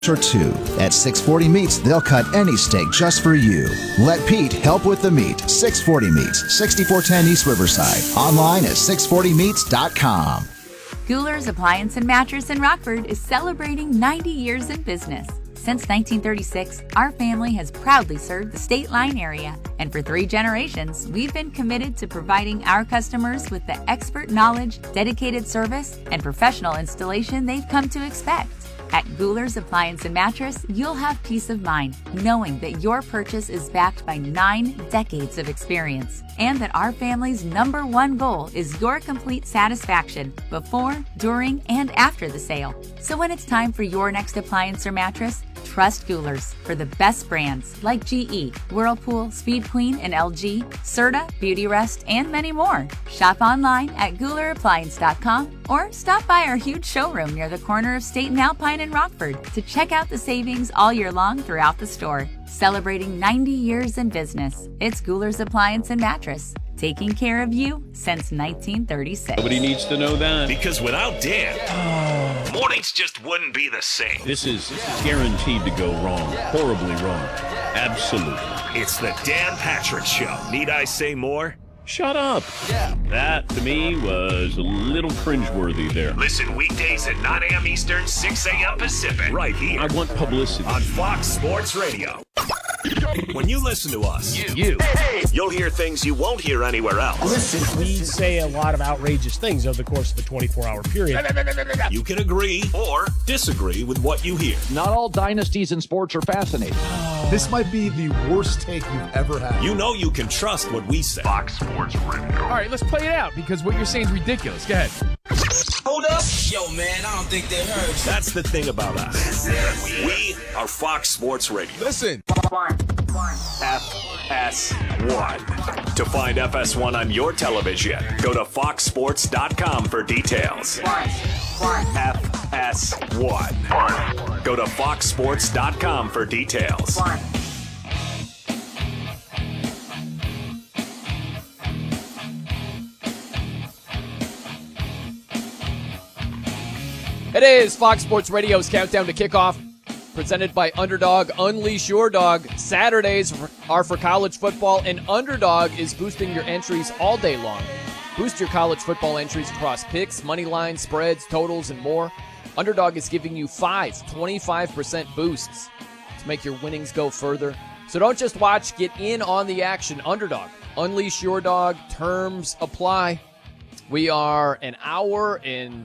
or two. At 640 Meats, they'll cut any steak just for you. Let Pete help with the meat. 640 Meats, 6410 East Riverside. Online at 640meats.com. Gouler's Appliance and Mattress in Rockford is celebrating 90 years in business. Since 1936, our family has proudly served the State Line area, and for 3 generations, we've been committed to providing our customers with the expert knowledge, dedicated service, and professional installation they've come to expect. At Gouler's Appliance and Mattress, you'll have peace of mind knowing that your purchase is backed by 9 decades of experience, and that our family's #1 goal is your complete satisfaction before, during, and after the sale. So when it's time for your next appliance or mattress, trust Gouler's for the best brands like GE, Whirlpool, Speed Queen, and LG, Serta, Beautyrest, and many more. Shop online at GoulerAppliance.com or stop by our huge showroom near the corner of State and Alpine in Rockford to check out the savings all year long throughout the store. Celebrating 90 years in business, it's Gouler's Appliance and Mattress, taking care of you since 1936. Nobody needs to know that. Because without Dan, mornings just wouldn't be the same. This is guaranteed to go wrong. Horribly wrong. Absolutely. It's the Dan Patrick Show. Need I say more? Shut up. That, to me, was a little cringeworthy there. Listen weekdays at 9 a.m. Eastern, 6 a.m. Pacific. Right here. I want publicity. On Fox Sports Radio. When you listen to us, you'll hear things you won't hear anywhere else. We say a lot of outrageous things over the course of a 24-hour period. You can agree or disagree with what you hear. Not all dynasties in sports are fascinating. This might be the worst take you've ever had. You know you can trust what we say. Fox Sports Radio. All right, let's play it out because what you're saying is ridiculous. Go ahead. Hold up. Yo, man, I don't think they heard. That's the thing about us. We are Fox Sports Radio. Listen. FS1. To find FS1 on your television, go to foxsports.com for details. FS1. Go to foxsports.com for details. It is Fox Sports Radio's Countdown to Kickoff, presented by Underdog. Unleash your dog. Saturdays are for college football, and Underdog is boosting your entries all day long. Boost your college football entries across picks, money lines, spreads, totals, and more. Underdog is giving you 25% boosts to make your winnings go further. So don't just watch, get in on the action. Underdog. Unleash your dog. Terms apply. We are an hour and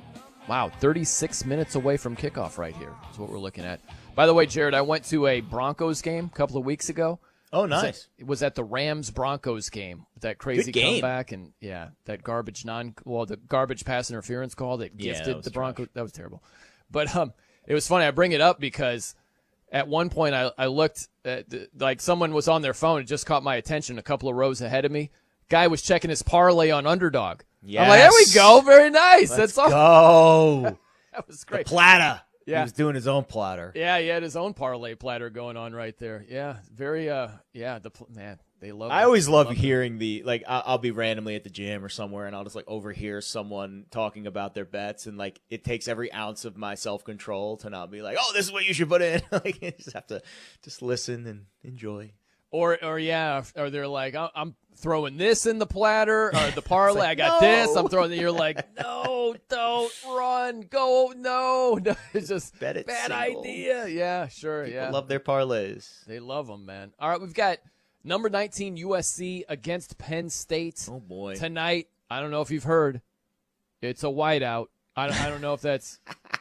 36 minutes away from kickoff right here. That's what we're looking at. By the way, Jared, I went to a Broncos game a couple of weeks ago. Oh, nice. It was at the Rams-Broncos game. That crazy comeback and, that the garbage pass interference call that gifted the Broncos. That was terrible. But it was funny. I bring it up because at one point I looked at, like someone was on their phone. It just caught my attention a couple of rows ahead of me. Guy was checking his parlay on Underdog. Yes. I'm like, there we go. Very nice. Let's go. That was great. The platter. Yeah. He was doing his own platter. Yeah, he had his own parlay platter going on right there. Yeah, very, man, they love it. I always love hearing I'll be randomly at the gym or somewhere, and I'll just, overhear someone talking about their bets, and, it takes every ounce of my self-control to not be like, oh, this is what you should put in. You just have to just listen and enjoy. Or they're like, I'm throwing this in the platter or the parlay. I got this. I'm throwing it. You're like, no, don't run. Go. No. It's just bad idea. Yeah, sure. People love their parlays. They love them, man. All right, we've got number 19 USC against Penn State. Oh, boy. Tonight, I don't know if you've heard, it's a whiteout. I don't know if that's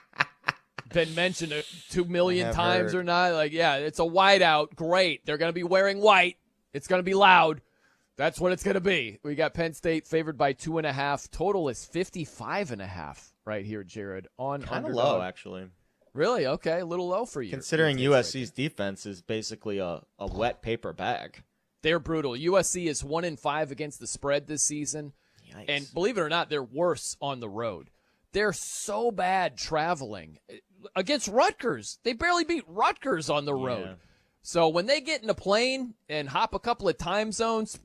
been mentioned 2 million times or not. It's a whiteout. Great. They're going to be wearing white. It's going to be loud. That's what it's going to be. We got Penn State favored by 2.5. Total is 55.5 right here, Jared. On kind of low, actually. Really? Okay, a little low for you. Considering USC's defense is basically a wet paper bag. They're brutal. USC is 1-5 against the spread this season. Yikes. And believe it or not, they're worse on the road. They're so bad traveling. Against Rutgers, they barely beat Rutgers on the road. Yeah. So when they get in a plane and hop a couple of time zones,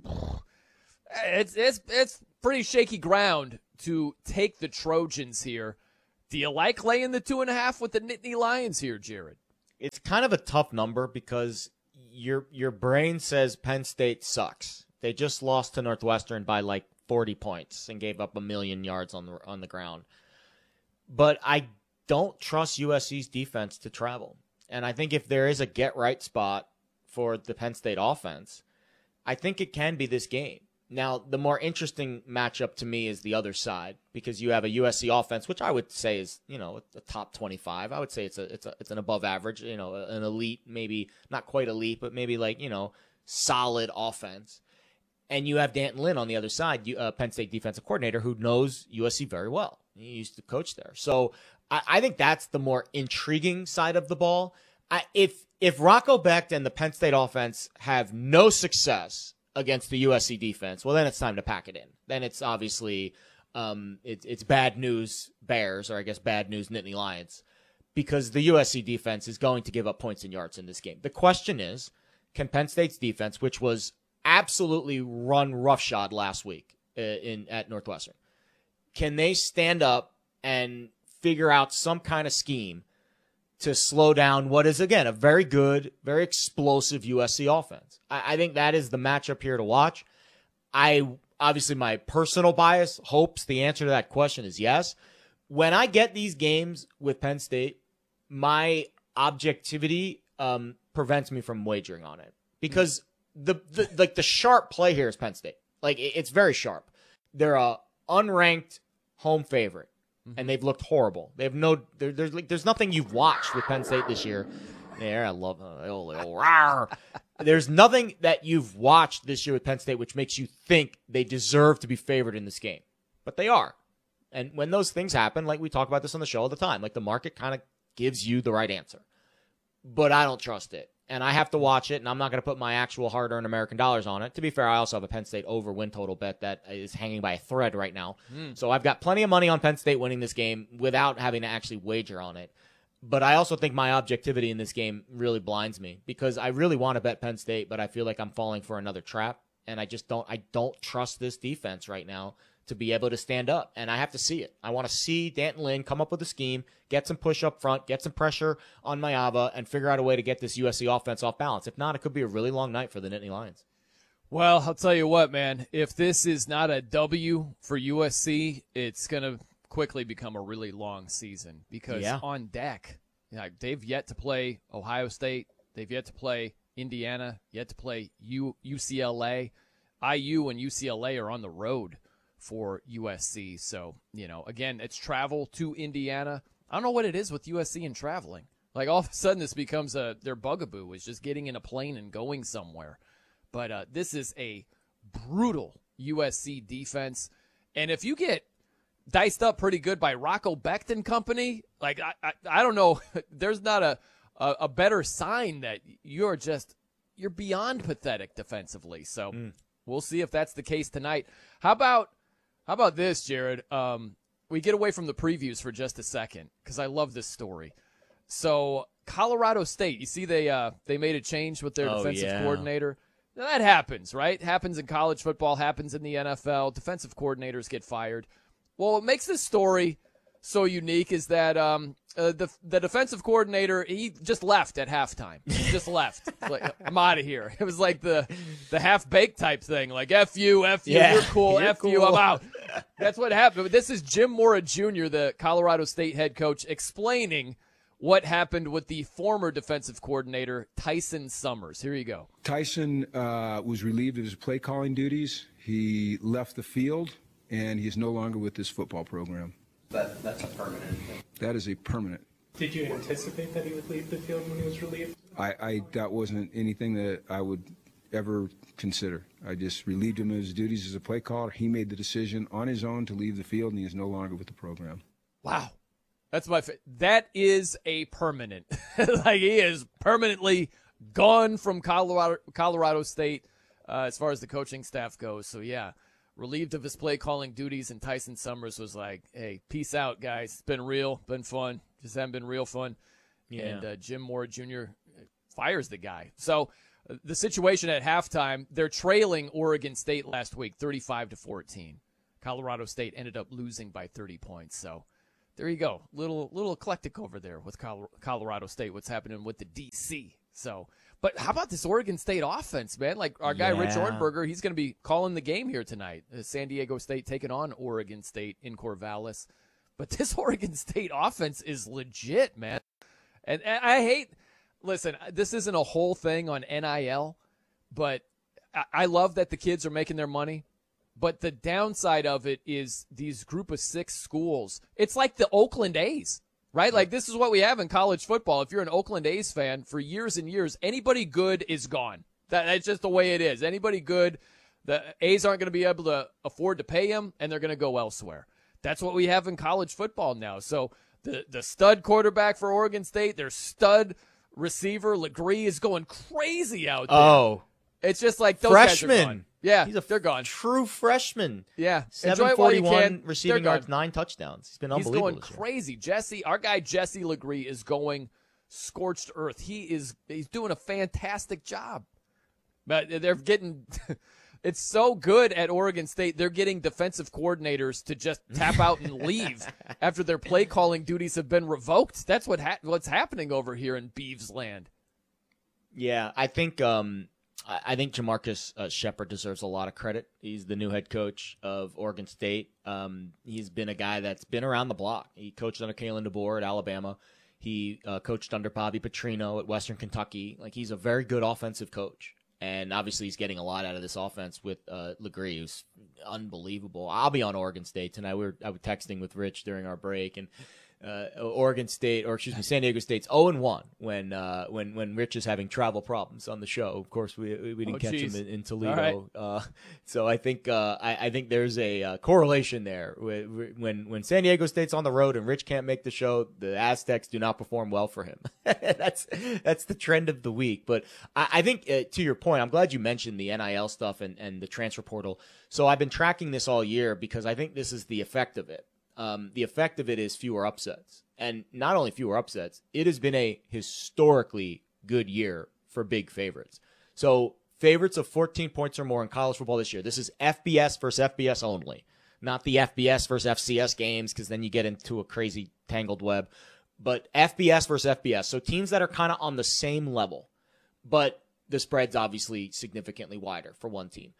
it's pretty shaky ground to take the Trojans here. Do you like laying the 2.5 with the Nittany Lions here, Jared? It's kind of a tough number because your brain says Penn State sucks. They just lost to Northwestern by like 40 points and gave up 1 million yards on the ground. But I don't trust USC's defense to travel. And I think if there is a get-right spot for the Penn State offense, I think it can be this game. Now, the more interesting matchup to me is the other side, because you have a USC offense, which I would say is, a top 25. I would say it's an above average, an elite, maybe not quite elite, but maybe like, solid offense. And you have D'Anton Lynn on the other side, Penn State defensive coordinator, who knows USC very well. He used to coach there. So I think that's the more intriguing side of the ball. If Rocco Becht and the Penn State offense have no success against the USC defense, well, then it's time to pack it in. Then it's obviously it's bad news Bears, or I guess bad news Nittany Lions, because the USC defense is going to give up points and yards in this game. The question is, can Penn State's defense, which was absolutely run roughshod last week at Northwestern, can they stand up and figure out some kind of scheme to slow down what is, again, a very good, very explosive USC offense? I think that is the matchup here to watch. Obviously, my personal bias hopes the answer to that question is yes. When I get these games with Penn State, my objectivity prevents me from wagering on it, because the sharp play here is Penn State. Like, it's very sharp. They're a unranked home favorite, and they've looked horrible. They have there's nothing you've watched with Penn State this year. There, I love there's nothing that you've watched this year with Penn State which makes you think they deserve to be favored in this game, but they are. And when those things happen, like we talk about this on the show all the time, like the market kind of gives you the right answer, but I don't trust it. And I have to watch it, and I'm not going to put my actual hard-earned American dollars on it. To be fair, I also have a Penn State over win total bet that is hanging by a thread right now. So I've got plenty of money on Penn State winning this game without having to actually wager on it. But I also think my objectivity in this game really blinds me, because I really want to bet Penn State, but I feel like I'm falling for another trap, and I don't trust this defense right now to be able to stand up, and I have to see it. I want to see D'Anton Lynn come up with a scheme, get some push up front, get some pressure on Mayava, and figure out a way to get this USC offense off balance. If not, it could be a really long night for the Nittany Lions. Well, I'll tell you what, man. If this is not a W for USC, it's going to quickly become a really long season, because on deck, they've yet to play Ohio State. They've yet to play Indiana, yet to play UCLA. IU and UCLA are on the road for USC. So, again, it's travel to Indiana. I don't know what it is with USC and traveling. Like, all of a sudden this becomes their bugaboo is just getting in a plane and going somewhere. But this is a brutal USC defense. And if you get diced up pretty good by Rocco Becht and company, like, I don't know, there's not a better sign that you're beyond pathetic defensively. So we'll see if that's the case tonight. How about this, Jared? We get away from the previews for just a second, because I love this story. So Colorado State, you see they made a change with their defensive coordinator. Now, that happens, right? Happens in college football, happens in the NFL. Defensive coordinators get fired. Well, what makes this story so unique is that the defensive coordinator, he just left at halftime. He just left. Like, I'm out of here. It was like the half-baked type thing, like, F you, you're cool, F you, I'm out. That's what happened. But this is Jim Mora Jr., the Colorado State head coach, explaining what happened with the former defensive coordinator, Tyson Summers. Here you go. Tyson was relieved of his play-calling duties. He left the field, and he is no longer with this football program. That's a permanent thing. That is a permanent. Did you anticipate that he would leave the field when he was relieved? That wasn't anything that I would ever consider. I just relieved him of his duties as a play caller. He made the decision on his own to leave the field, and he is no longer with the program. Wow. That's that is a permanent. Like, he is permanently gone from Colorado State as far as the coaching staff goes. So, yeah, relieved of his play-calling duties, and Tyson Summers was like, hey, peace out, guys. It's been real, been fun. Just haven't been real fun. Yeah. And Jim Mora Jr. fires the guy. So the situation at halftime, they're trailing Oregon State last week, 35-14. Colorado State ended up losing by 30 points. So there you go. Little eclectic over there with Colorado State, what's happening with the DC. So, but how about this Oregon State offense, man? Like our guy Rich Ohrnberger, he's going to be calling the game here tonight. San Diego State taking on Oregon State in Corvallis. But this Oregon State offense is legit, man. And I listen, this isn't a whole thing on NIL, but I love that the kids are making their money. But the downside of it is these group of 6 schools. It's like the Oakland A's, right? Like this is what we have in college football. If you're an Oakland A's fan for years and years, anybody good is gone. That's just the way it is. Anybody good, the A's aren't going to be able to afford to pay them, and they're going to go elsewhere. That's what we have in college football now. So the stud quarterback for Oregon State, their stud receiver, Legree, is going crazy out there. Oh. It's just like those freshman. guys are gone. Yeah, they're gone. True freshman. Yeah. 741 receiving yards, 9 touchdowns. He's been unbelievable. He's going crazy. Our guy Jesse Legree is going scorched earth. He's doing a fantastic job. But they're getting it's so good at Oregon State. They're getting defensive coordinators to just tap out and leave after their play calling duties have been revoked. That's what's happening over here in Beavs land. Yeah, I think Jamarcus Shepard deserves a lot of credit. He's the new head coach of Oregon State. He's been a guy that's been around the block. He coached under Kalen DeBoer at Alabama. He coached under Bobby Petrino at Western Kentucky. Like, he's a very good offensive coach. And obviously he's getting a lot out of this offense with Legree, who's unbelievable. I'll be on Oregon State tonight. I was texting with Rich during our break, and San Diego State's 0-1 when Rich is having travel problems on the show. Of course, we didn't catch him in Toledo. Right. So I think there's a correlation there. When San Diego State's on the road and Rich can't make the show, the Aztecs do not perform well for him. That's the trend of the week. But I think to your point, I'm glad you mentioned the NIL stuff and the transfer portal. So I've been tracking this all year because I think this is the effect of it. The effect of it is fewer upsets. And not only fewer upsets, it has been a historically good year for big favorites. So favorites of 14 points or more in college football this year. This is FBS versus FBS only, not the FBS versus FCS games, because then you get into a crazy tangled web. But FBS versus FBS. So teams that are kind of on the same level, but the spread's obviously significantly wider for one team.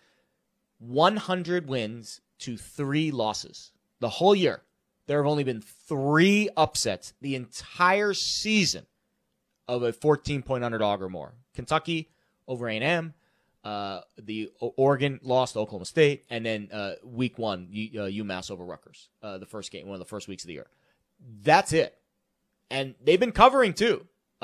100 wins to 3 losses. The whole year, there have only been 3 upsets the entire season of a 14-point underdog or more. Kentucky over A&M, the Oregon lost to Oklahoma State, and then week 1, UMass over Rutgers, the first game, one of the first weeks of the year. That's it. And they've been covering too.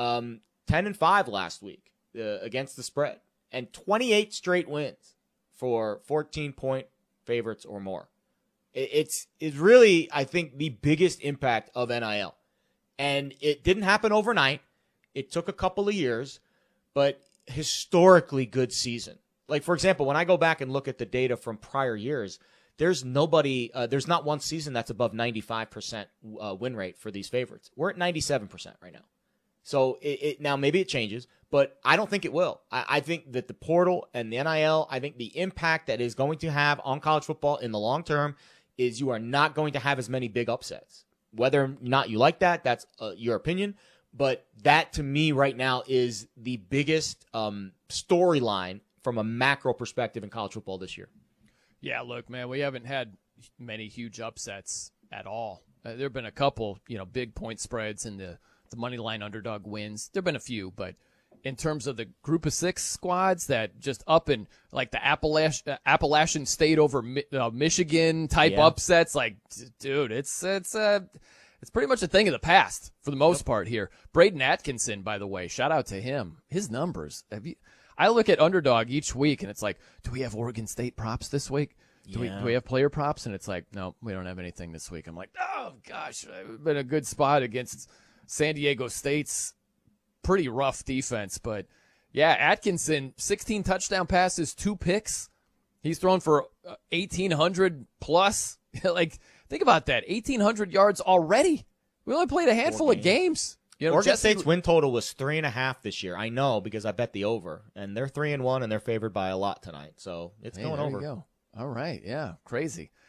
10-5 last week against the spread, and 28 straight wins for 14-point favorites or more. It's really, I think, the biggest impact of NIL. And it didn't happen overnight. It took a couple of years, but historically good season. Like, for example, when I go back and look at the data from prior years, there's not one season that's above 95% win rate for these favorites. We're at 97% right now. So now maybe it changes, but I don't think it will. I think that the portal and the NIL, I think the impact that is going to have on college football in the long term is you are not going to have as many big upsets. Whether or not you like that, that's your opinion. But that, to me, right now is the biggest storyline from a macro perspective in college football this year. Yeah, look, man, we haven't had many huge upsets at all. There have been a couple, big point spreads and the money line underdog wins. There have been a few, but in terms of the group of 6 squads that just up in like the Appalachian State over Michigan type upsets, like, dude, it's pretty much a thing of the past for the most part here. Braden Atkinson, by the way, shout out to him. His numbers. I look at Underdog each week and it's like, do we have Oregon State props this week? Do we have player props? And it's like, no, we don't have anything this week. I'm like, oh gosh, it's been a good spot against San Diego State's pretty rough defense. But yeah, Atkinson, 16 touchdown passes, 2 picks. He's thrown for 1,800 plus. Like, think about that. 1,800 yards already. We only played a handful of games. Oregon State's win total was 3.5 this year. I know because I bet the over, and they're 3-1 and they're favored by a lot tonight. So it's going over. There you go. All right. Yeah. Crazy.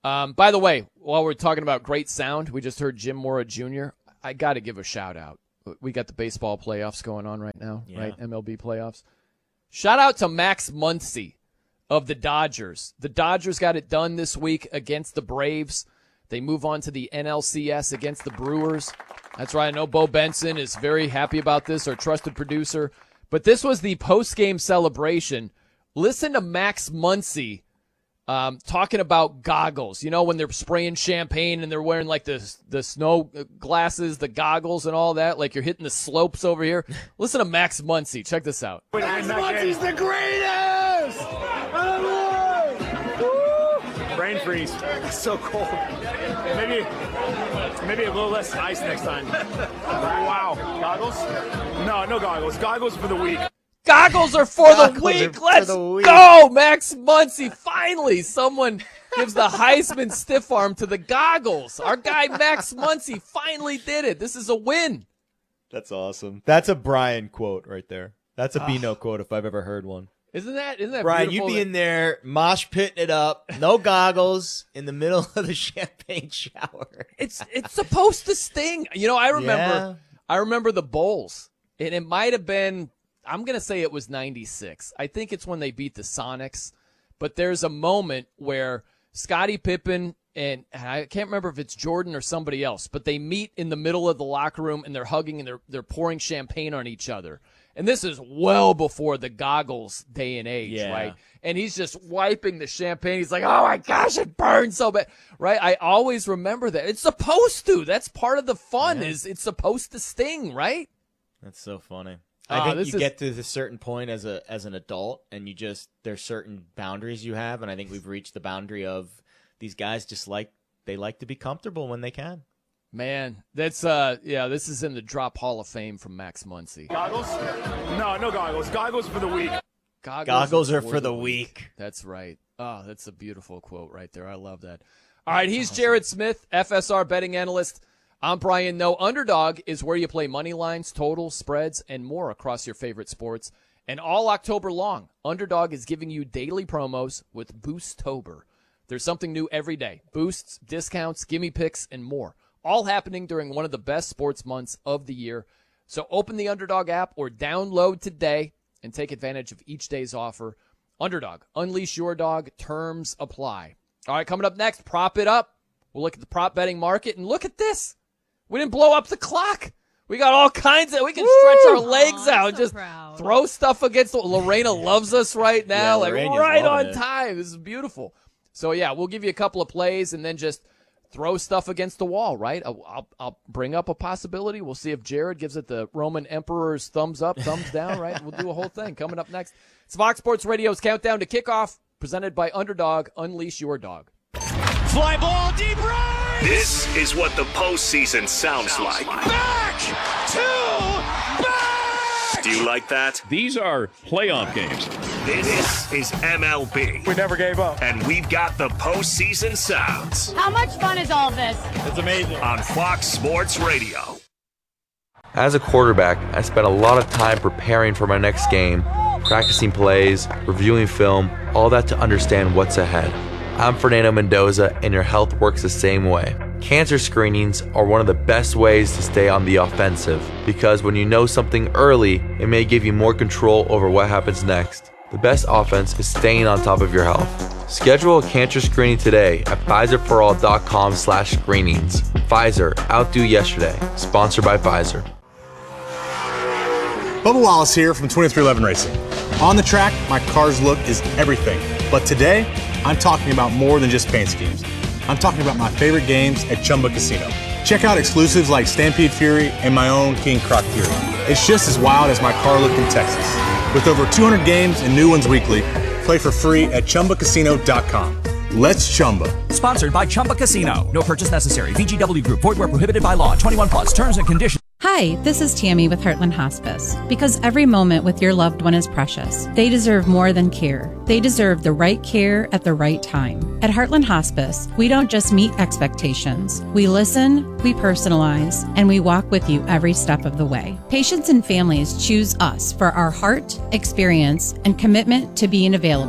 By the way, while we're talking about great sound, we just heard Jim Mora Jr. I got to give a shout out. We got the baseball playoffs going on right now, right? MLB playoffs. Shout out to Max Muncy of the Dodgers. The Dodgers got it done this week against the Braves. They move on to the NLCS against the Brewers. That's right. I know Bo Benson is very happy about this, our trusted producer. But this was the post-game celebration. Listen to Max Muncy talking about goggles. You know, when they're spraying champagne and they're wearing like the snow glasses, the goggles and all that, like you're hitting the slopes over here. Listen to Max Muncy. Check this out. Max Muncy's the greatest! Brain freeze. It's so cold. Maybe a little less ice next time. Wow. Goggles? No goggles. Goggles for the week. Goggles are for the week. Let's go, Max Muncy. Finally, someone gives the Heisman stiff arm to the goggles. Our guy Max Muncy finally did it. This is a win. That's awesome. That's a Brian quote right there. That's a Bino quote if I've ever heard one. Isn't that Brian, beautiful? you'd be in there mosh pitting it up, no goggles, in the middle of the champagne shower. It's supposed to sting. You know, I remember the Bulls, and it might have been, I'm going to say it was 96. I think it's when they beat the Sonics. But there's a moment where Scottie Pippen and I can't remember if it's Jordan or somebody else, but they meet in the middle of the locker room and they're hugging and they're pouring champagne on each other. And this is well before the goggles day and age, right? And he's just wiping the champagne. He's like, oh, my gosh, it burns so bad, right? I always remember that. It's supposed to. That's part of the fun is it's supposed to sting, right? That's so funny. I think you get to a certain point as an adult and there's certain boundaries you have. And I think we've reached the boundary of these guys they like to be comfortable when they can. Man, that's this is in the Drop Hall of Fame from Max Muncy. Goggles? No goggles. Goggles for the week. Goggles are for the week. That's right. Oh, that's a beautiful quote right there. I love that. All right, he's Jared Smith, FSR betting analyst. I'm Brian Noe. Underdog is where you play money lines, totals, spreads, and more across your favorite sports. And all October long, Underdog is giving you daily promos with Boosttober. There's something new every day. Boosts, discounts, gimme picks, and more. All happening during one of the best sports months of the year. So open the Underdog app or download today and take advantage of each day's offer. Underdog, unleash your dog. Terms apply. All right, coming up next, Prop It Up. We'll look at the prop betting market, and look at this. We didn't blow up the clock. We got all kinds of, we can stretch our legs out and just throw stuff against Lorena loves us right now, like right on time. This is beautiful. So, yeah, we'll give you a couple of plays and then just throw stuff against the wall, right? I'll bring up a possibility. We'll see if Jared gives it the Roman Emperor's thumbs up, thumbs down, right? We'll do a whole thing coming up next. It's Fox Sports Radio's Countdown to Kickoff, presented by Underdog. Unleash your dog. Fly ball deep right! This is what the postseason sounds like. Back to back! Do you like that? These are playoff games. This is MLB. We never gave up. And we've got the postseason sounds. How much fun is all this? It's amazing. On Fox Sports Radio. As a quarterback, I spent a lot of time preparing for my next game, practicing plays, reviewing film, all that to understand what's ahead. I'm Fernando Mendoza, and your health works the same way. Cancer screenings are one of the best ways to stay on the offensive, because when you know something early, it may give you more control over what happens next. The best offense is staying on top of your health. Schedule a cancer screening today at PfizerForAll.com/screenings. Pfizer, outdo yesterday. Sponsored by Pfizer. Bubba Wallace here from 2311 Racing. On the track, my car's look is everything. But today, I'm talking about more than just paint schemes. I'm talking about my favorite games at Chumba Casino. Check out exclusives like Stampede Fury and my own King Croc Fury. It's just as wild as my car look in Texas. With over 200 games and new ones weekly, play for free at ChumbaCasino.com. Let's Chumba. Sponsored by Chumba Casino. No purchase necessary. VGW Group. Void where prohibited by law. 21 plus. Terms and conditions. Hi, this is Tammy with Heartland Hospice. Because every moment with your loved one is precious. They deserve more than care. They deserve the right care at the right time. At Heartland Hospice, we don't just meet expectations. We listen, we personalize, and we walk with you every step of the way. Patients and families choose us for our heart, experience, and commitment to being available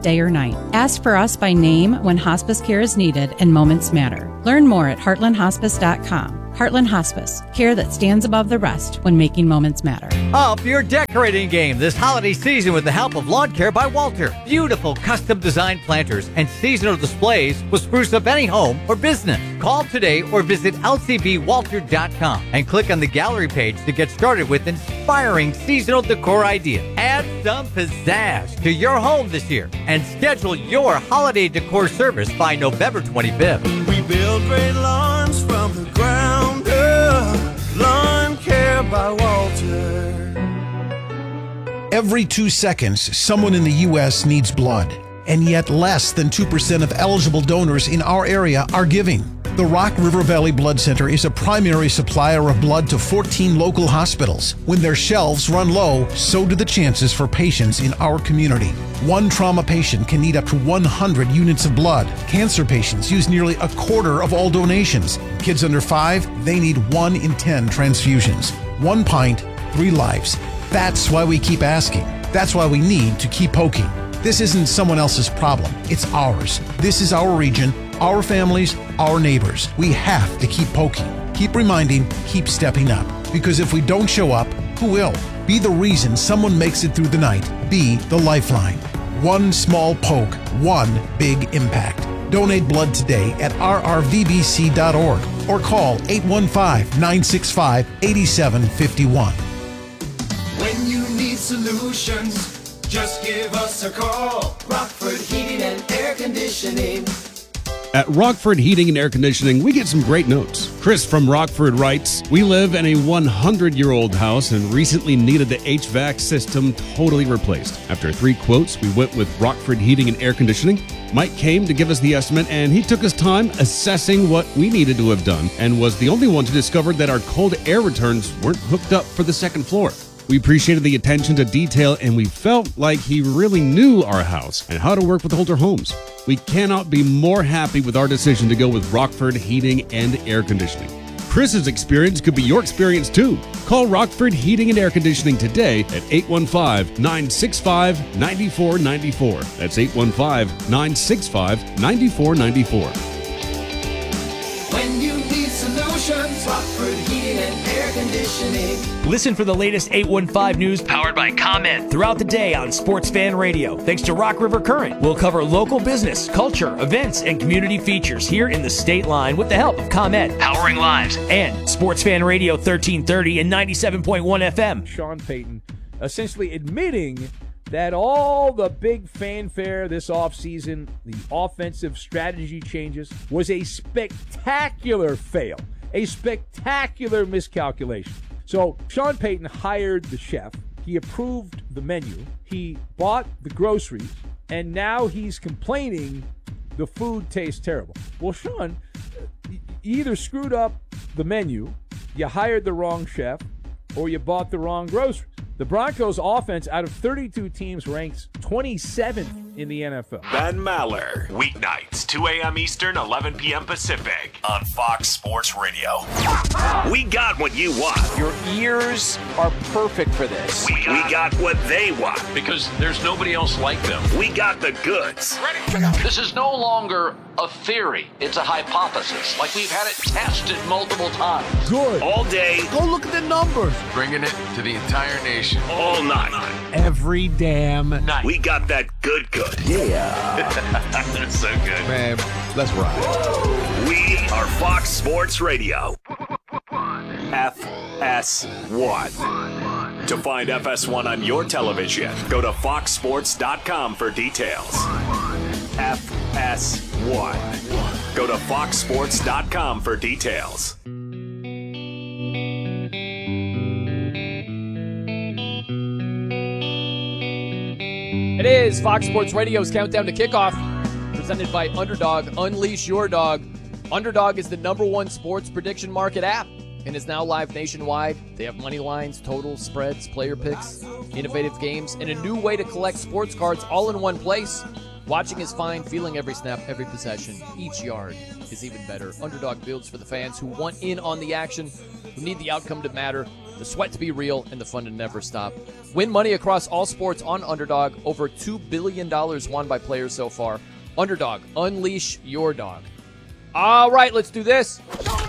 day or night. Ask for us by name when hospice care is needed and moments matter. Learn more at heartlandhospice.com. Heartland Hospice, care that stands above the rest when making moments matter. Up your decorating game this holiday season with the help of Lawn Care by Walter. Beautiful custom designed planters and seasonal displays will spruce up any home or business. Call today or visit lcbwalter.com and click on the gallery page to get started with inspiring seasonal decor ideas. Add some pizzazz to your home this year and schedule your holiday decor service by November 25th. We build great lawns from the ground up. Lawn Care by Walter. Every 2 seconds, someone in the U.S. needs blood, and yet less than 2% of eligible donors in our area are giving. The Rock River Valley Blood Center is a primary supplier of blood to 14 local hospitals. When their shelves run low, so do the chances for patients in our community. One trauma patient can need up to 100 units of blood. Cancer patients use nearly a quarter of all donations. Kids under 5, they need 1 in 10 transfusions. 1 pint, 3 lives. That's why we keep asking. That's why we need to keep poking. This isn't someone else's problem. It's ours. This is our region, our families, our neighbors. We have to keep poking, keep reminding, keep stepping up. Because if we don't show up, who will? Be the reason someone makes it through the night. Be the lifeline. One small poke, one big impact. Donate blood today at rrvbc.org or call 815-965-8751. When you need solutions, just give us a call. Rockford Heating and Air Conditioning. At Rockford Heating and Air Conditioning, we get some great notes. Chris from Rockford writes, "We live in a 100-year-old house and recently needed the HVAC system totally replaced. After 3 quotes, we went with Rockford Heating and Air Conditioning. Mike came to give us the estimate, and he took his time assessing what we needed to have done and was the only one to discover that our cold air returns weren't hooked up for the second floor. We appreciated the attention to detail, and we felt like he really knew our house and how to work with older homes. We cannot be more happy with our decision to go with Rockford Heating and Air Conditioning. Chris's experience could be your experience too. Call Rockford Heating and Air Conditioning today at 815-965-9494. That's 815-965-9494. When you need solutions, Rockford Heating and Air Conditioning. Listen for the latest 815 news powered by ComEd throughout the day on Sports Fan Radio. Thanks to Rock River Current, we'll cover local business, culture, events, and community features here in the state line with the help of ComEd, powering lives, and Sports Fan Radio 1330 and 97.1 FM. Sean Payton essentially admitting that all the big fanfare this offseason, the offensive strategy changes, was a spectacular fail, a spectacular miscalculation. So Sean Payton hired the chef, he approved the menu, he bought the groceries, and now he's complaining the food tastes terrible. Well, Sean, you either screwed up the menu, you hired the wrong chef, or you bought the wrong groceries. The Broncos offense out of 32 teams ranks 27th in the NFL. Ben Maller, weeknights, 2 a.m. Eastern, 11 p.m. Pacific, on Fox Sports Radio. We got what you want. Your ears are perfect for this. We got what they want. Because there's nobody else like them. We got the goods. This is no longer a theory. It's a hypothesis. Like we've had it tested multiple times. Good. All day. Go look at the numbers. Bringing it to the entire nation. All night. Every damn night. We got that good. Yeah. That's so good. Man, let's ride. We are Fox Sports Radio. FS1. To find FS1 on your television, go to foxsports.com for details. FS1. Go to foxsports.com for details. It is Fox Sports Radio's Countdown to Kickoff, presented by Underdog. Unleash your dog. Underdog is the #1 sports prediction market app and is now live nationwide. They have money lines, totals, spreads, player picks, innovative games, and a new way to collect sports cards all in one place. Watching is fine. Feeling every snap, every possession, each yard is even better. Underdog builds for the fans who want in on the action, who need the outcome to matter. the sweat to be real, and the fun to never stop. Win money across all sports on Underdog. Over $2 billion won by players so far. Underdog, unleash your dog. All right, let's do this.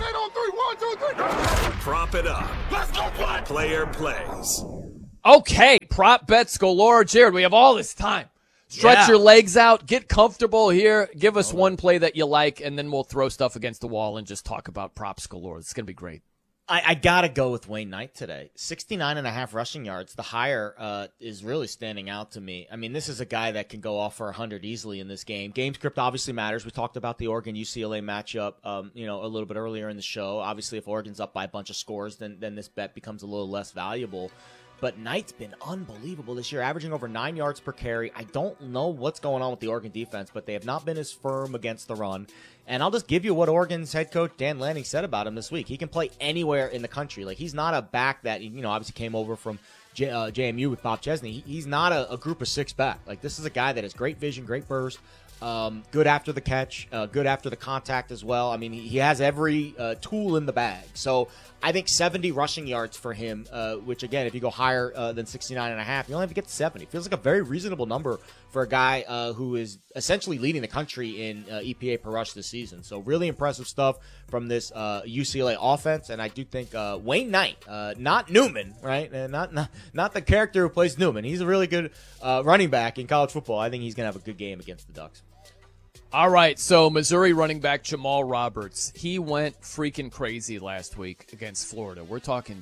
Prop it up. Let's go play. Player plays. Okay, prop bets galore. Jared, we have all this time. Stretch your legs out. Get comfortable here. Give us one play that you like, and then we'll throw stuff against the wall and just talk about props galore. It's going to be great. I got to go with Wayne Knight today. 69.5 rushing yards. The higher is really standing out to me. I mean, this is a guy that can go off for 100 easily in this game. Game script obviously matters. We talked about the Oregon-UCLA matchup a little bit earlier in the show. Obviously, if Oregon's up by a bunch of scores, then this bet becomes a little less valuable. But Knight's been unbelievable this year, averaging over 9 yards per carry. I don't know what's going on with the Oregon defense, but they have not been as firm against the run. And I'll just give you what Oregon's head coach Dan Lanning said about him this week. He can play anywhere in the country. Like, he's not a back that, obviously came over from JMU with Bob Chesney. He's not a group of six back. Like, this is a guy that has great vision, great burst, good after the catch, good after the contact as well. I mean, he has every tool in the bag. So I think 70 rushing yards for him, which, again, if you go higher than 69.5, you only have to get to 70. Feels like a very reasonable number for a guy who is essentially leading the country in EPA per rush this season. So really impressive stuff from this UCLA offense. And I do think Wayne Knight, not Newman, right? And not the character who plays Newman. He's a really good running back in college football. I think he's going to have a good game against the Ducks. All right, so Missouri running back Jamal Roberts, he went freaking crazy last week against Florida. We're talking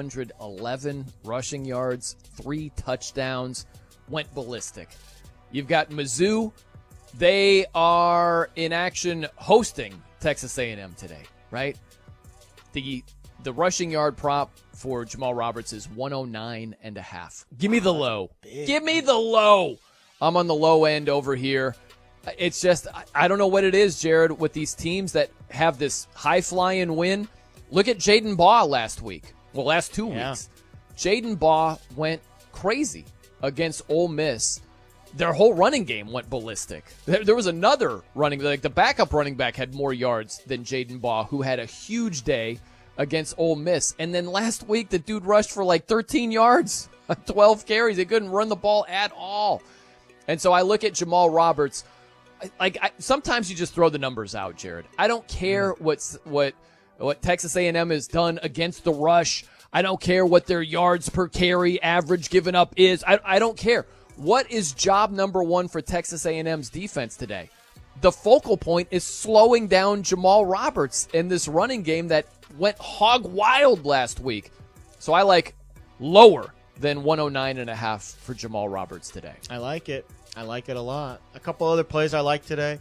211 rushing yards, 3 touchdowns, went ballistic. You've got Mizzou. They are in action hosting Texas A&M today, right? The rushing yard prop for Jamal Roberts is 109.5. Give me the low. Give me the low. I'm on the low end over here. It's just, I don't know what it is, Jared, with these teams that have this high-flying win. Look at Jaden Baugh last week. Well, last 2 weeks. Jaden Baugh went crazy against Ole Miss. Their whole running game went ballistic. There was another the backup running back had more yards than Jaden Baugh, who had a huge day against Ole Miss. And then last week, the dude rushed for like 13 yards, 12 carries. They couldn't run the ball at all. And so I look at Jamal Roberts. Sometimes you just throw the numbers out, Jared. I don't care what Texas A&M has done against the rush. I don't care what their yards per carry average given up is. I don't care. What is job number one for Texas A&M's defense today? The focal point is slowing down Jamal Roberts in this running game that went hog wild last week. So I like lower than 109.5 for Jamal Roberts today. I like it. I like it a lot. A couple other plays I like today.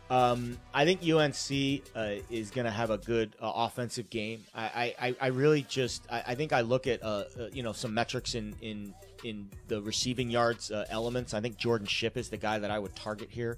I think UNC is going to have a good offensive game. I really just I think I look at some metrics in the receiving yards elements. I think Jordan Shipp is the guy that I would target here.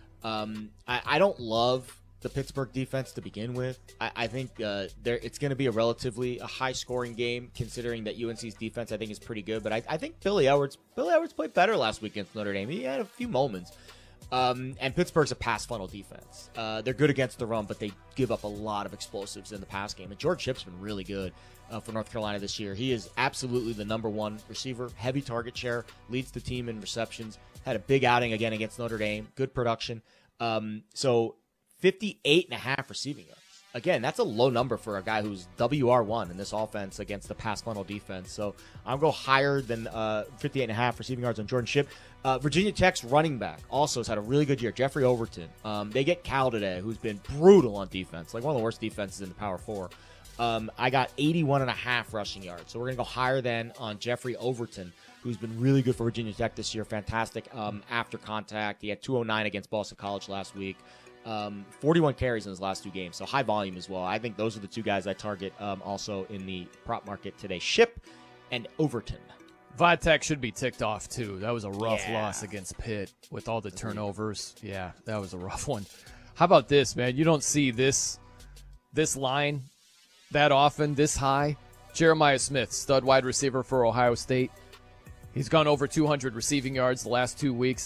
I don't love the Pittsburgh defense to begin with. I think it's going to be a relatively high-scoring game, considering that UNC's defense I think is pretty good. But I think Billy Edwards played better last week against Notre Dame. He had a few moments. And Pittsburgh's a pass funnel defense. They're good against the run, but they give up a lot of explosives in the pass game. And George Shipp's been really good for North Carolina this year. He is absolutely the number one receiver, heavy target share, leads the team in receptions, had a big outing again against Notre Dame, good production. So 58.5 receiving yards. Again, that's a low number for a guy who's WR1 in this offense against the pass funnel defense. So I'll go higher than 58.5 receiving yards on Jordan Shipp. Virginia Tech's running back also has had a really good year, Jeffrey Overton. They get Cal today, who's been brutal on defense, like one of the worst defenses in the Power 4. I got 81.5 rushing yards. So we're going to go higher than on Jeffrey Overton, who's been really good for Virginia Tech this year. Fantastic after contact. He had 209 against Boston College last week. 41 carries in his last 2 games, so high volume as well. I think those are the 2 guys I target also in the prop market today, Shipp and Overton. Vitek should be ticked off, too. That was a rough loss against Pitt with all the turnovers. Yeah, that was a rough one. How about this, man? You don't see this line that often, this high. Jeremiah Smith, stud wide receiver for Ohio State. He's gone over 200 receiving yards the last 2 weeks.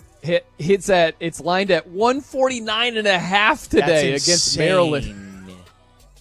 It's lined at 149.5 today against Maryland.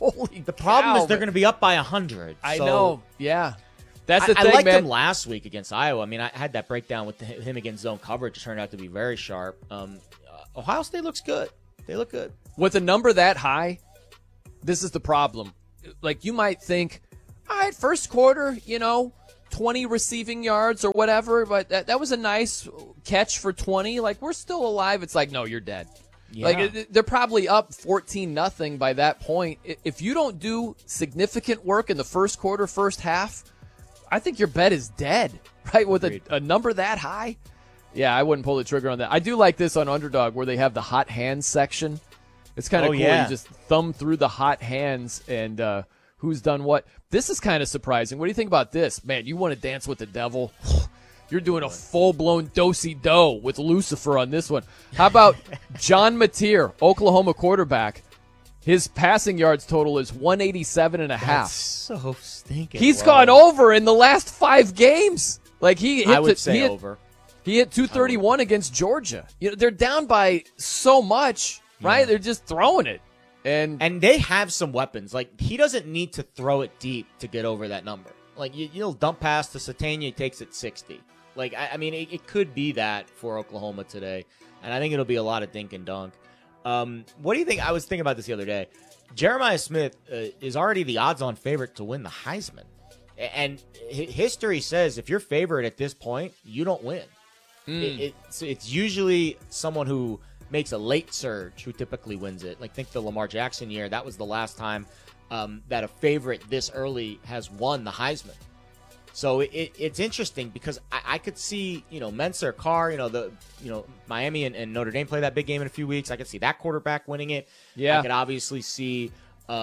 Holy The problem cow, is they're going to be up by 100. I so know. Yeah. That's the thing, I liked man. him last week against Iowa. I mean, I had that breakdown with him against zone coverage. It turned out to be very sharp. Ohio State looks good. They look good. With a number that high, this is the problem. Like, you might think, all right, first quarter, 20 receiving yards or whatever, but that was a nice catch for 20. Like, we're still alive. It's like, no, you're dead. Yeah. Like, they're probably up 14-0 by that point. If you don't do significant work in the first quarter, first half, I think your bet is dead, right? With a number that high. Yeah, I wouldn't pull the trigger on that. I do like this on Underdog where they have the hot hands section. It's kind of cool. Yeah. You just thumb through the hot hands and who's done what. This is kind of surprising. What do you think about this? Man, you want to dance with the devil? You're doing a full-blown do-si-do with Lucifer on this one. How about John Mateer, Oklahoma quarterback? His passing yards total is 187.5. That's so stinking He's low. gone over in the last 5 games. Like I would say over. He hit 231 against Georgia. They're down by so much, right? Yeah. They're just throwing it. And they have some weapons. Like, he doesn't need to throw it deep to get over that number. Like, you'll dump pass to Satania, he takes it 60. Like, I mean, it could be that for Oklahoma today. And I think it'll be a lot of dink and dunk. What do you think? I was thinking about this the other day. Jeremiah Smith is already the odds-on favorite to win the Heisman. And history says if you're favored at this point, you don't win. It's usually someone who makes a late surge who typically wins it. Like, think the Lamar Jackson year. That was the last time that a favorite this early has won the Heisman. So it's interesting because I could see, Mensa or Carr, Miami and Notre Dame play that big game in a few weeks. I could see that quarterback winning it. Yeah. I could obviously see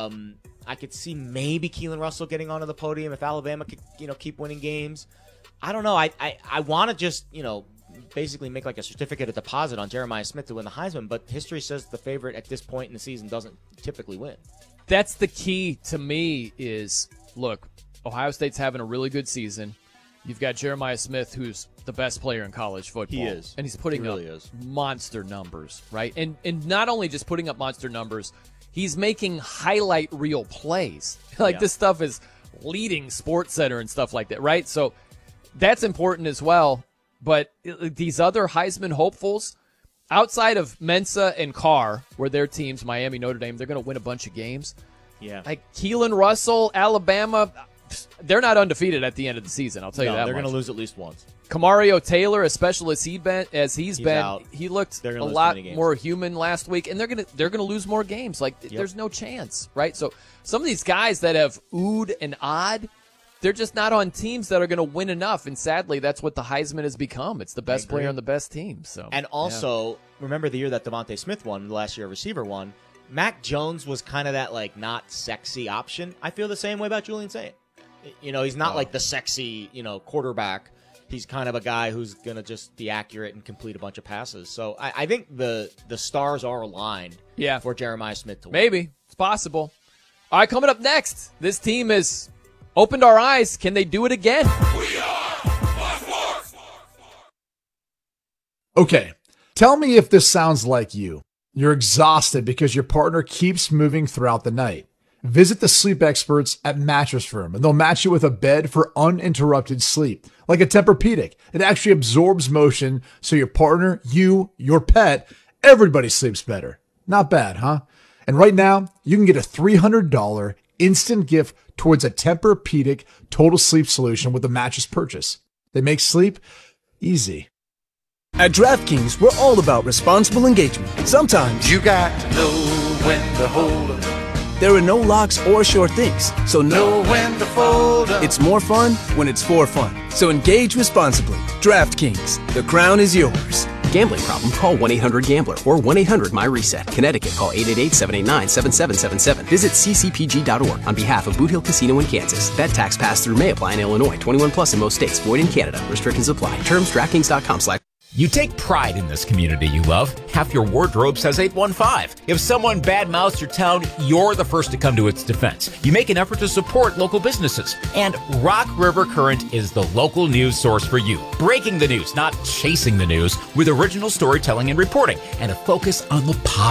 maybe Keelan Russell getting onto the podium if Alabama could, keep winning games. I don't know. I want to just, basically make like a certificate of deposit on Jeremiah Smith to win the Heisman, but history says the favorite at this point in the season doesn't typically win. That's the key to me is, look, Ohio State's having a really good season. You've got Jeremiah Smith, who's the best player in college football. He is. And he's putting up monster numbers, right? And not only just putting up monster numbers, he's making highlight reel plays. This stuff is leading SportsCenter and stuff like that, right? So that's important as well. But these other Heisman hopefuls, outside of Mensa and Carr, where their teams, Miami, Notre Dame, they're going to win a bunch of games. Yeah. Like Keelan Russell, Alabama, they're not undefeated at the end of the season. I'll tell you that they're much. going to lose at least once. Kamario Taylor, as special as he's been, out. he looked a lose lot many games. more human last week, and they're gonna lose more games. Like there's no chance, right? So some of these guys that have oohed and odd, they're just not on teams that are going to win enough. And sadly, that's what the Heisman has become. It's the best player on the best team. So, and also, remember the year that Devontae Smith won, the last year a receiver won, Mac Jones was kind of that, like, not sexy option. I feel the same way about Julian Saint. He's not like the sexy, quarterback. He's kind of a guy who's going to just be accurate and complete a bunch of passes. So I think the stars are aligned for Jeremiah Smith to win. Maybe. It's possible. All right, coming up next, this team has opened our eyes. Can they do it again? Okay, tell me if this sounds like you. You're exhausted because your partner keeps moving throughout the night. Visit the sleep experts at Mattress Firm, and they'll match you with a bed for uninterrupted sleep, like a Tempur-Pedic. It actually absorbs motion so your partner, you, your pet, everybody sleeps better. Not bad, huh? And right now, you can get a $300 instant gift towards a Tempur-Pedic total sleep solution with a mattress purchase. They make sleep easy. At DraftKings, we're all about responsible engagement. Sometimes you got to know when to hold up. There are no locks or sure things, so know when to fold up. It's more fun when it's for fun. So engage responsibly. DraftKings, the crown is yours. Gambling problem? Call 1-800-GAMBLER or 1-800-MyReset. Connecticut, call 888-789-7777. Visit ccpg.org on behalf of Boot Hill Casino in Kansas. Bet tax pass-through may apply in Illinois. 21 plus in most states. Void in Canada. Restrictions apply. Terms DraftKings.com/. You take pride in this community you love. Half your wardrobe says 815. If someone badmouths your town, you're the first to come to its defense. You make an effort to support local businesses. And Rock River Current is the local news source for you. Breaking the news, not chasing the news, with original storytelling and reporting, and a focus on the positive.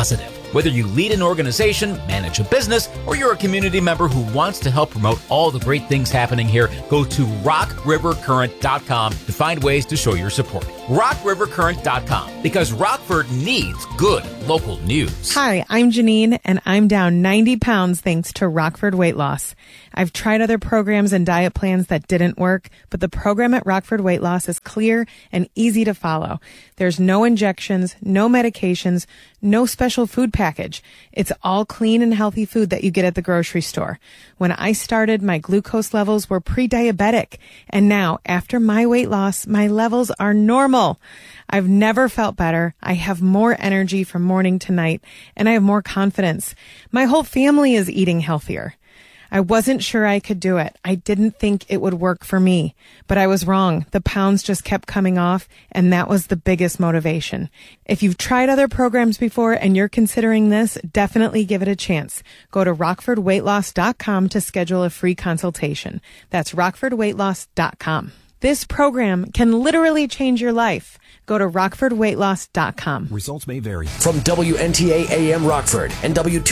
Whether you lead an organization, manage a business, or you're a community member who wants to help promote all the great things happening here, go to rockrivercurrent.com to find ways to show your support. rockrivercurrent.com, because Rockford needs good local news. Hi, I'm Janine, and I'm down 90 pounds thanks to Rockford Weight Loss. I've tried other programs and diet plans that didn't work, but the program at Rockford Weight Loss is clear and easy to follow. There's no injections, no medications, no special food package. It's all clean and healthy food that you get at the grocery store. When I started, my glucose levels were pre-diabetic, and now, after my weight loss, my levels are normal. I've never felt better. I have more energy from morning to night, and I have more confidence. My whole family is eating healthier. I wasn't sure I could do it. I didn't think it would work for me, but I was wrong. The pounds just kept coming off, and that was the biggest motivation. If you've tried other programs before and you're considering this, definitely give it a chance. Go to rockfordweightloss.com to schedule a free consultation. That's rockfordweightloss.com. This program can literally change your life. Go to rockfordweightloss.com. Results may vary. From WNTA AM Rockford and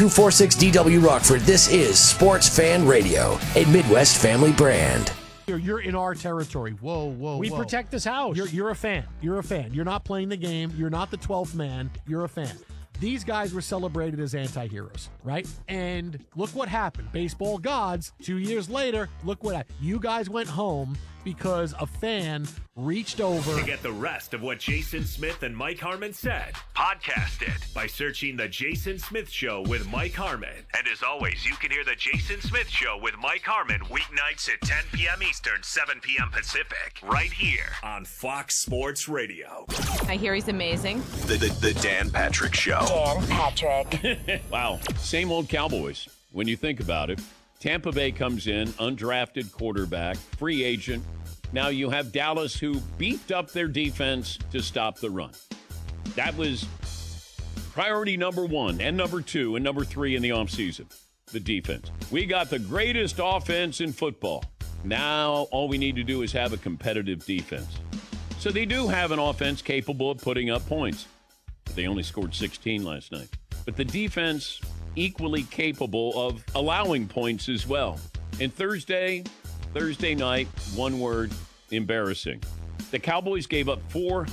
W246DW Rockford, this is Sports Fan Radio, a Midwest family brand. You're in our territory. Whoa. We protect this house. You're a fan. You're a fan. You're not playing the game. You're not the 12th man. You're a fan. These guys were celebrated as anti-heroes, right? And look what happened. Baseball gods, 2 years later, look what happened. You guys went home because a fan reached over. To get the rest of what Jason Smith and Mike Harmon said, podcast it by searching The Jason Smith Show with Mike Harmon. And as always, you can hear The Jason Smith Show with Mike Harmon weeknights at 10 p.m. Eastern, 7 p.m. Pacific, right here on Fox Sports Radio. I hear he's amazing. The Dan Patrick Show. Dan Patrick. Wow. Same old Cowboys. When you think about it, Tampa Bay comes in, undrafted quarterback, free agent. Now you have Dallas, who beefed up their defense to stop the run. That was priority number one and number two and number three in the offseason, the defense. We got the greatest offense in football. Now all we need to do is have a competitive defense. So they do have an offense capable of putting up points. They only scored 16 last night. But the defense equally capable of allowing points as well. And Thursday night, one word, embarrassing. The Cowboys gave up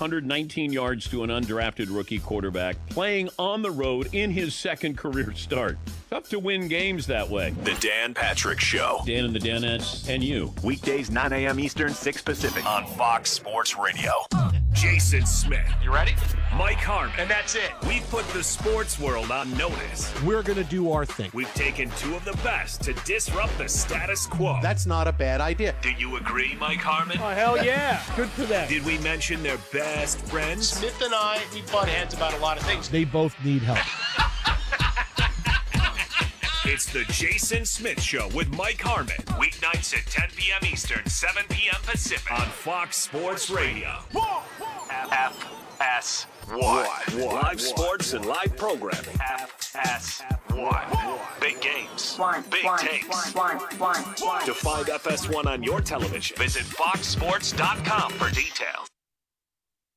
419 yards to an undrafted rookie quarterback playing on the road in his second career start. Tough to win games that way. The Dan Patrick Show. Dan and the Danettes and you. Weekdays, 9 a.m. Eastern, 6 Pacific on Fox Sports Radio. Jason Smith. You ready? Mike Harmon. And that's it. We've put the sports world on notice. We're going to do our thing. We've taken two of the best to disrupt the status quo. That's not a bad idea. Do you agree, Mike Harmon? Oh, hell yeah. Good for them. Did we mention their best friends? Smith and I, we butt heads about a lot of things. They both need help. It's the Jason Smith Show with Mike Harmon. Weeknights at 10 p.m. Eastern, 7 p.m. Pacific on Fox Sports Radio. FS1. Live sports and live programming. FS1. Big games. Big takes. To find FS1 on your television, visit foxsports.com for details.